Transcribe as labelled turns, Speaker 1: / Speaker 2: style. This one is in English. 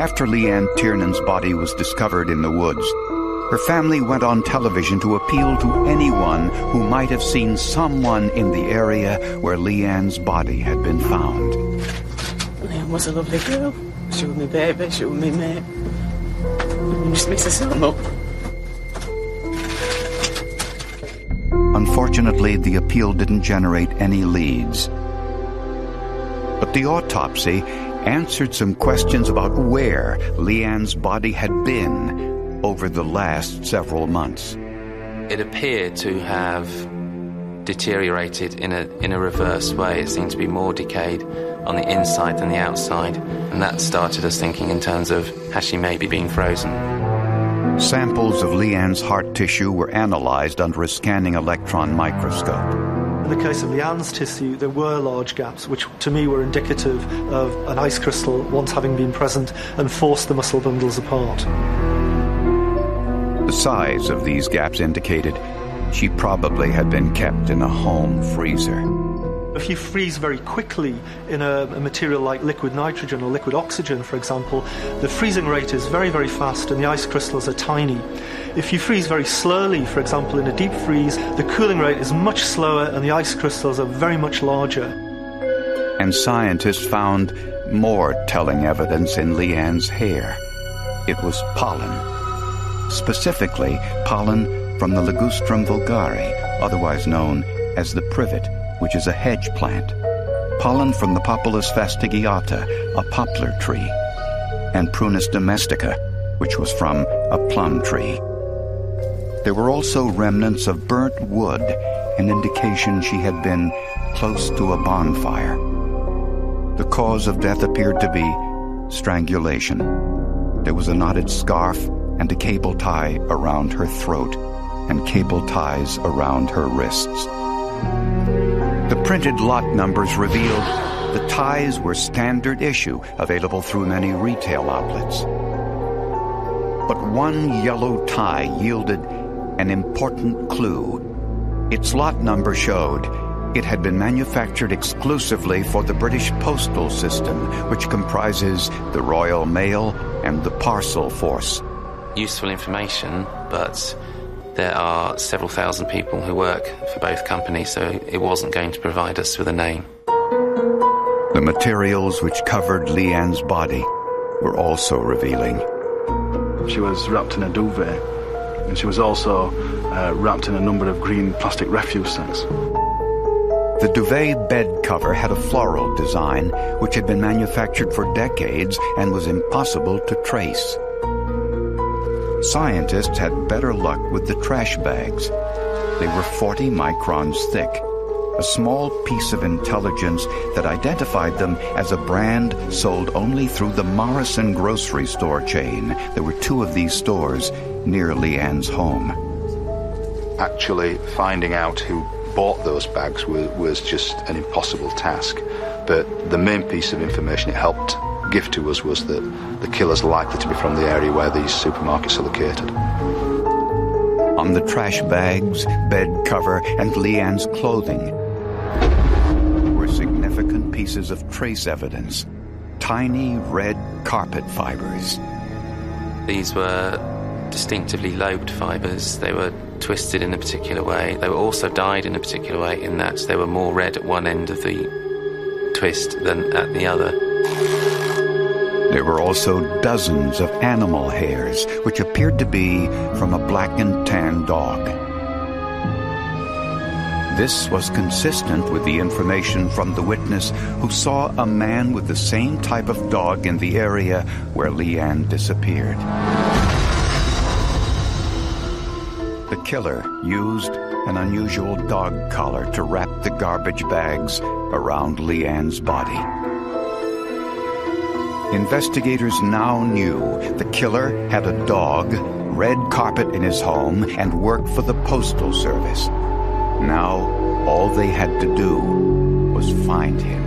Speaker 1: After Leanne Tiernan's body was discovered in the woods, her family went on television to appeal to anyone who might have seen someone in the area where Leanne's body had been found.
Speaker 2: Leanne was a lovely girl. She was my baby, she was my mate. I just miss her so much.
Speaker 1: Unfortunately, the appeal didn't generate any leads. But the autopsy answered some questions about where Leanne's body had been over the last several months.
Speaker 3: It appeared to have deteriorated in a reverse way. It seemed to be more decayed on the inside than the outside, and that started us thinking in terms of, has she maybe been frozen?
Speaker 1: Samples of Leanne's heart tissue were analyzed under a scanning electron microscope.
Speaker 4: In the case of Leanne's tissue, there were large gaps, which to me were indicative of an ice crystal once having been present and forced the muscle bundles apart.
Speaker 1: The size of these gaps indicated she probably had been kept in a home freezer.
Speaker 4: If you freeze very quickly in a material like liquid nitrogen or liquid oxygen, for example, the freezing rate is very, very fast and the ice crystals are tiny. If you freeze very slowly, for example, in a deep freeze, the cooling rate is much slower and the ice crystals are very much larger.
Speaker 1: And scientists found more telling evidence in Leanne's hair. It was pollen. Specifically, pollen from the Ligustrum vulgare, otherwise known as the privet, which is a hedge plant, pollen from the Populus fastigiata, a poplar tree, and Prunus domestica, which was from a plum tree. There were also remnants of burnt wood, an indication she had been close to a bonfire. The cause of death appeared to be strangulation. There was a knotted scarf and a cable tie around her throat, and cable ties around her wrists. The printed lot numbers revealed the ties were standard issue, available through many retail outlets. But one yellow tie yielded an important clue. Its lot number showed it had been manufactured exclusively for the British postal system, which comprises the Royal Mail and the Parcel Force.
Speaker 3: Useful information, but there are several thousand people who work for both companies, so it wasn't going to provide us with a name.
Speaker 1: The materials which covered Leanne's body were also revealing.
Speaker 5: She was wrapped in a duvet, and she was also wrapped in a number of green plastic refuse sacks.
Speaker 1: The duvet bed cover had a floral design which had been manufactured for decades and was impossible to trace. Scientists had better luck with the trash bags. They were 40 microns thick, a small piece of intelligence that identified them as a brand sold only through the Morrison grocery store chain. There were 2 of these stores near Leanne's home.
Speaker 6: Actually finding out who bought those bags was just an impossible task, but the main piece of information it helped give to us was that the killer's likely to be from the area where these supermarkets are located.
Speaker 1: On the trash bags, bed cover, and Leanne's clothing were significant pieces of trace evidence, tiny red carpet fibers.
Speaker 3: These were distinctively lobed fibers. They were twisted in a particular way. They were also dyed in a particular way in that they were more red at one end of the twist than at the other.
Speaker 1: There were also dozens of animal hairs, which appeared to be from a black and tan dog. This was consistent with the information from the witness who saw a man with the same type of dog in the area where Leanne disappeared. The killer used an unusual dog collar to wrap the garbage bags around Leanne's body. Investigators now knew the killer had a dog, red carpet in his home, and worked for the Postal Service. Now, all they had to do was find him.